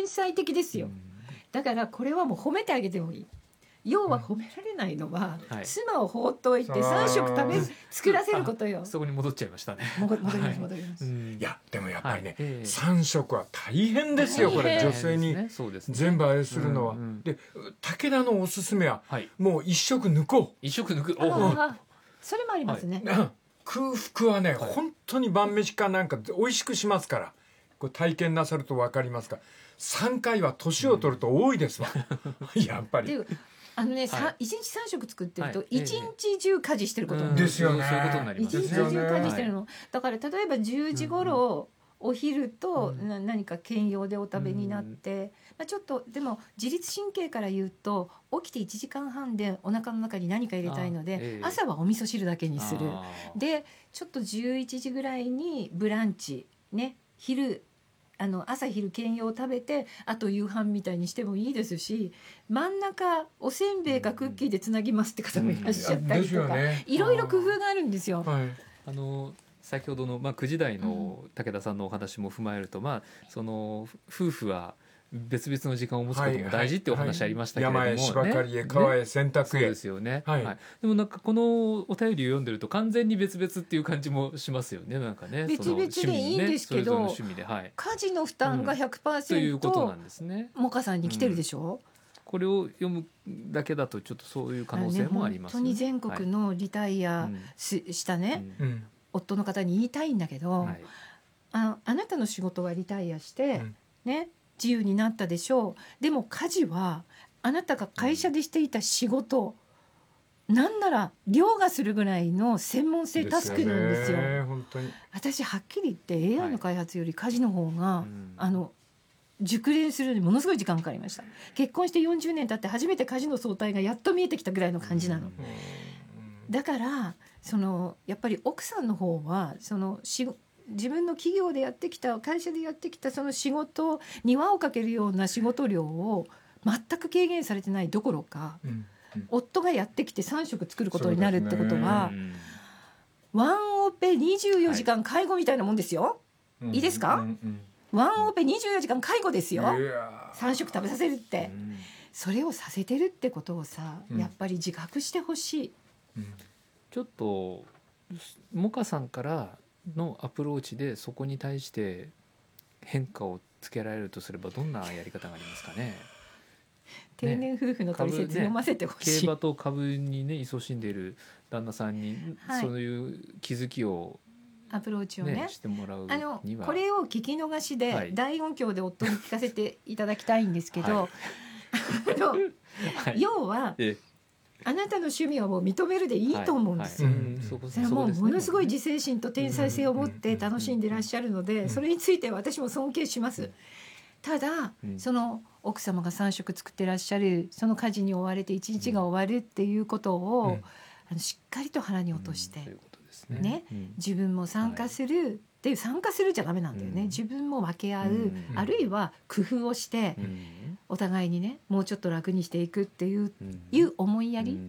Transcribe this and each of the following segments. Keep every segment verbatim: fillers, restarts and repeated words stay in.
才的ですよ、うん、だからこれはもう褒めてあげてもいい。要は褒められないのは、うん、妻を放っておいてさん食食べ作らせることよ。 そこに戻っちゃいましたね。 戻ります戻ります、はい、 いやでもやっぱりね、はい、さん食は大変ですよこれ女性に全部あれするのは、ねうんうん、で武田のおすすめは、はい、もう一食抜こう一食抜くおあそれもありますね、 はい、空腹はね、はい、本当に晩飯かなんか美味しくしますからこれ体験なさると分かりますがさんかいは年を取ると多いですわ、うん、やっぱりあのね、はい、いちにちさん食作ってるといちにち中家事してることになる、 うん、ですよね。 そういうことになりますね。 いちにち中家事してるの、はい、だから例えばじゅうじ頃、うん、お昼と何か兼用でお食べになって、うんまあ、ちょっとでも自律神経から言うと起きていちじかんはんでお腹の中に何か入れたいので、えー、朝はお味噌汁だけにする。でちょっとじゅういちじぐらいにブランチね昼あの朝昼兼用を食べてあと夕飯みたいにしてもいいですし真ん中おせんべいかクッキーでつなぎますって方もいらっしゃったりとか、うんね、いろいろ工夫があるんですよ。 はい、あの先ほどの、まあ、くじ台の武田さんのお話も踏まえると、うんまあ、その夫婦は別々の時間を持つことも大事ってお話ありましたけれども、 はいはいはい、山へ芝刈りへ川へ洗濯へ、ね、 そうですよね、はいはい、でもなんかこのお便りを読んでると完全に別々っていう感じもしますよね。なんかね別々でいいんですけど、ねはい、家事の負担が ひゃくパーセント、うん、ということなんですね。モカさんに来てるでしょ、うん、 これを読むだけだとちょっとそういう可能性もあります、ね、 本当に全国のリタイアし、はい、したね、うん、夫の方に言いたいんだけど、はい、あ, あなたの仕事はリタイアして、うん、ね自由になったでしょう。でも家事はあなたが会社でしていた仕事、うん、なんなら凌駕するぐらいの専門性タスクなんですよ。 ですよね、本当に私はっきり言って エーアイ の開発より家事の方が、はい、あの熟練するのにものすごい時間かかりました。結婚してよんじゅうねん経って初めて家事の相対がやっと見えてきたぐらいの感じなの、うん、だからそのやっぱり奥さんの方はその仕事自分の企業でやってきた会社でやってきたその仕事に輪をかけるような仕事量を全く軽減されてないどころか、うんうん、夫がやってきてさん食作ることになるってことは、ワンオペにじゅうよじかん介護みたいなもんですよ、はい、いいですか、うんうんうん、ワンオペにじゅうよじかん介護ですよ、さん食食べさせるって、うん、それをさせてるってことをさ、うん、やっぱり自覚してほしい、 うん、ちょっとモカさんからのアプローチでそこに対して変化をつけられるとすればどんなやり方がありますかね。 定年夫婦の取説読ませてほしい、 ね、競馬と株にね勤しんでいる旦那さんに、はい、そういう気づきをアプローチをね、 してもらうにはあのこれを聞き逃しで、はい、大音響で夫に聞かせていただきたいんですけど、はいあのはい、要はえあなたの趣味はもう認めるでいいと思うんですよ、はいはいうん、それはもうものすごい自制心と天才性を持って楽しんでいらっしゃるので、それについて私も尊敬します。ただ、うん、その奥様がさん食作ってらっしゃるその家事に追われて一日が終わるっていうことを、うん、あのしっかりと腹に落として、うん、そういうことですね、ねうん、自分も参加する、はい、っていう参加するじゃダメなんだよね、うん、自分も分け合う、うん、あるいは工夫をして、うん、お互いにねもうちょっと楽にしていくっていう、うん、いう思いやり、うん、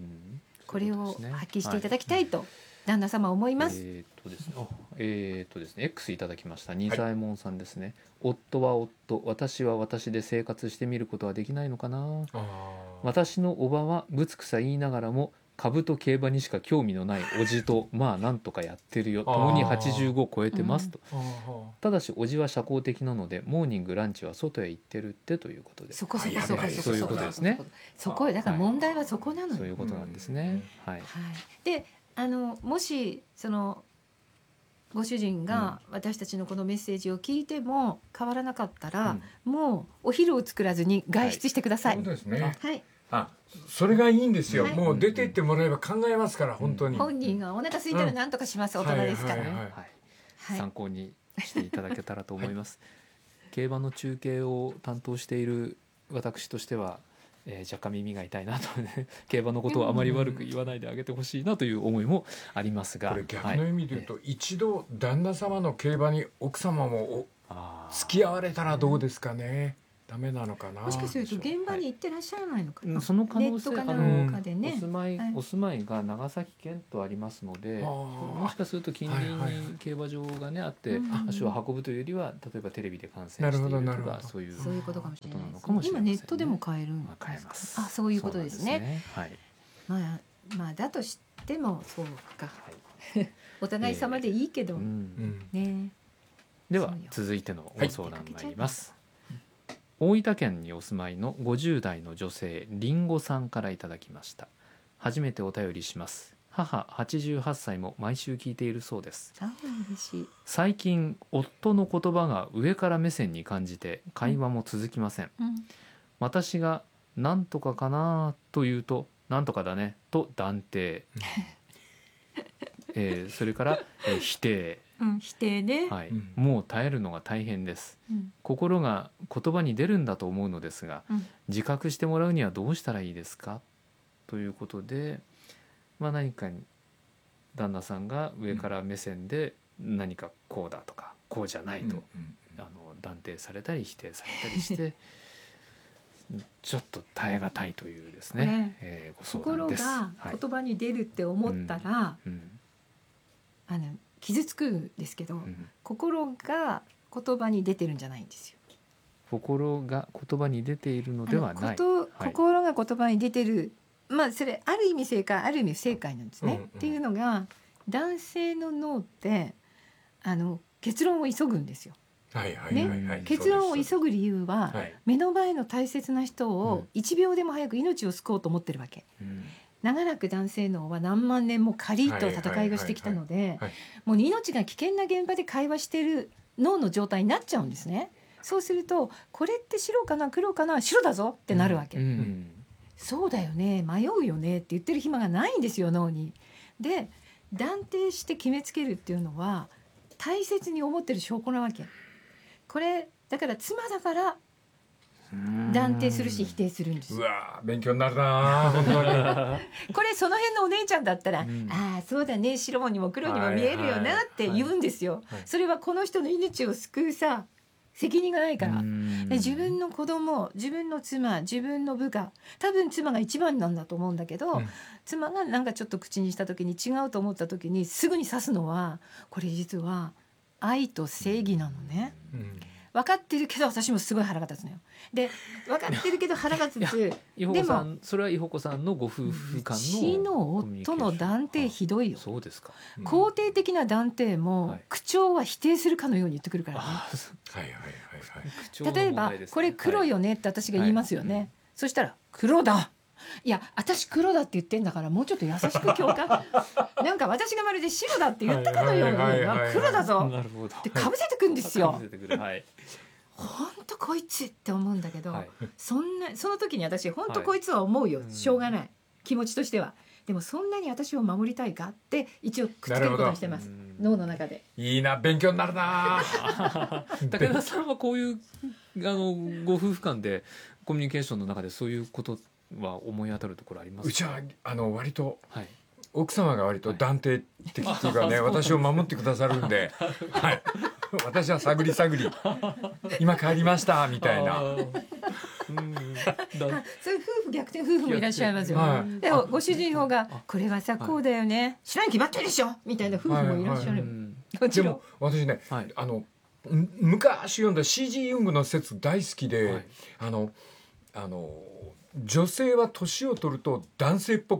これを発揮していただきたいと、はい、旦那様思います。 えーっとですね、えーっとですね X いただきました新左衛門さんですね、はい、夫は夫、私は私で生活してみることはできないのかな。私のおばはぶつくさ言いながらも株と競馬にしか興味のないおじとまあなんとかやってるよ、共にはちじゅうご超えてますと、うん、ただしおじは社交的なのでモーニングランチは外へ行ってるってということで、 そこそこそこそういうことですね。 そこだから問題はそこなのよ、はい、 そういうことなんですね、うん、はい、はい、 であのもしそのご主人が私たちのこのメッセージを聞いても変わらなかったら、うん、もうお昼を作らずに外出してください、 はい、そうですね、 はい、 あ、それがいいんですよ、はい、もう出て行ってもらえば考えますから本当に、 本人がお腹空いたら何とかします、うん、大人ですからね、はいはいはいはい、参考にしていただけたらと思います、はい、競馬の中継を担当している私としては、えー、若干耳が痛いなと、ね、競馬のことをあまり悪く言わないであげてほしいなという思いもありますが、 これ逆の意味で言うと、はい、一度旦那様の競馬に奥様も付き合われたらどうですかね。 ダメなのかな。 もしかすると現場に行ってらっしゃらないのかな、 はい、その可能性、 ネットかなんかでね、 お住まい、 はい、 お住まいが長崎県とありますので、もしかすると近隣に競馬場がねあって、足を運ぶというよりは例えばテレビで観戦しているとか、そういうそういうことかもしれないことなのかもしれませんね。 今ネットでも買えるんですか。 買えます。 あ、そういうことですね。 そうなんですね。はい。 まあまあだとしてもそうか。はい、お互い様でいいけど、えーうん、ね。 では続いてのご相談参ります。はい、大分県にお住まいのごじゅう代の女性りんごさんからいただきました。初めてお便りします。母はちじゅうはっさいも毎週聞いているそうです。 あ、嬉しい。 最近夫の言葉が上から目線に感じて会話も続きません。うん、私がなんとかかなと言うとなんとかだねと断定、えー、それから、えー、否定、 うん、否定ね、 はい、うん、もう耐えるのが大変です、うん、心が言葉に出るんだと思うのですが、うん、自覚してもらうにはどうしたらいいですかということで、まあ、何かに旦那さんが上から目線で何かこうだとかこうじゃないと、うん、あの断定されたり否定されたりしてちょっと耐え難いというですね、ね、えー、ご相談です。 心が言葉に出るって思ったら、はいうんうん、あの傷つくんですけど、うん、心が言葉に出てるんじゃないんですよ。 心が言葉に出ているのではない。 こと、はい、心が言葉に出てる、まあそれある意味正解ある意味不正解なんですね、うんうん、っていうのが男性の脳ってあの結論を急ぐんですよ。 はいはいはいはいね、 結論を急ぐ理由は、はい、目の前の大切な人をいちびょうでも早く命を救おうと思ってるわけ、うん、長らく男性脳は何万年もカリッと戦いをしてきたので、もう命が危険な現場で会話してる脳の状態になっちゃうんですね。そうするとこれって白かな黒かな、白だぞってなるわけ、うんうん、そうだよね迷うよねって言ってる暇がないんですよ脳に。で断定して決めつけるっていうのは大切に思ってる証拠なわけ。これだから妻だから断定するし否定するんです。 うわ勉強になるな本当にこれその辺のお姉ちゃんだったら、うん、ああそうだね白にも黒にも見えるよなって言うんですよ、はいはい、それはこの人の命を救うさ責任がないから。で自分の子供、自分の妻、自分の部下、多分妻が一番なんだと思うんだけど、うん、妻がなんかちょっと口にした時に違うと思った時にすぐに指すのはこれ実は愛と正義なのね、うん、分かってるけど私もすごい腹が立つのよ。で分かってるけど腹が立つでもそれは伊保子さんのご夫婦間のうちの夫の断定ひどいよ。 そうですか、 うん、肯定的な断定も口調は否定するかのように言ってくるからね、 はいはいはいはい、 例えばこれ黒よねって私が言いますよね、はいはい、そしたら黒だ、いや私黒だって言ってんだからもうちょっと優しく共感なんか私がまるで白だって言ったかのように黒だぞってかぶせてくんですよ。ほんとこいつって思うんだけど、はい、そんなその時に私ほんとこいつは思うよ、はい、しょうがない気持ちとしては。でもそんなに私を守りたいかって一応くっつけることにしてます、脳の中で。 いいな勉強になるな武田さんはこういうあのご夫婦間でコミュニケーションの中でそういうことは思い当たるところありますか？ うちはあの割と、はい、奥様が割と断定的っていうかね、はい、私を守ってくださるんで、はい、私は探り探り今帰りましたみたいなうん、そういう夫婦逆転夫婦もいらっしゃいますよ、はい、でもご主人の方がこれはさこうだよね、知らんに決まってるでしょみたいな夫婦もいらっしゃる、はいはい、 でも私ね、はい、あの昔読んだ シージー ユングの説大好きで、はい、あのあの女性は年を取ると男性っぽく